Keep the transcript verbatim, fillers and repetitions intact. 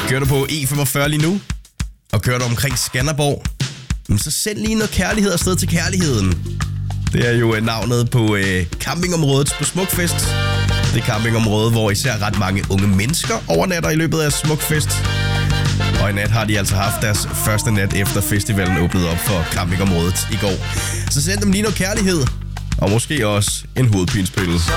Kører du på E femogfyrre lige nu, og kører du omkring Skanderborg, så send lige noget kærlighed afsted til kærligheden. Det er jo navnet på øh, campingområdet på Smukfest. Det er campingområdet, hvor især ret mange unge mennesker overnatter i løbet af Smukfest. Og i nat har de altså haft deres første nat efter festivalen åbnede op for campingområdet i går. Så send dem lige noget kærlighed, og måske også en hovedpinspille.